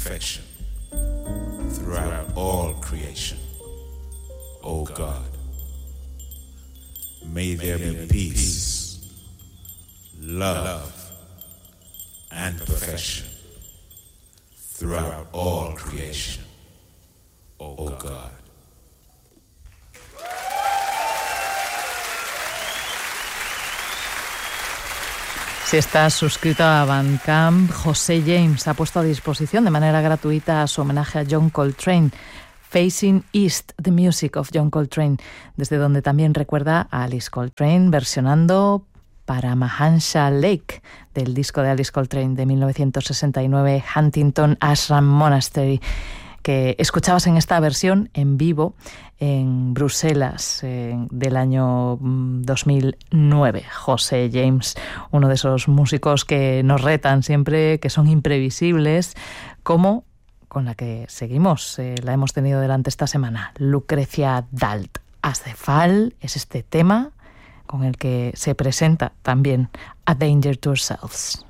perfection throughout all creation. O God, may there be peace, love, and perfection throughout all creation. O God. Si estás suscrito a Bandcamp, José James ha puesto a disposición de manera gratuita su homenaje a John Coltrane, Facing East, The Music of John Coltrane, desde donde también recuerda a Alice Coltrane versionando Paramahansa Lake, del disco de Alice Coltrane de 1969, Huntington Ashram Monastery, que escuchabas en esta versión en vivo en Bruselas del año 2009. José James, uno de esos músicos que nos retan siempre, que son imprevisibles, como con la que seguimos, la hemos tenido delante esta semana, Lucrecia Dalt. As the Fall es este tema con el que se presenta también A Danger to Ourselves.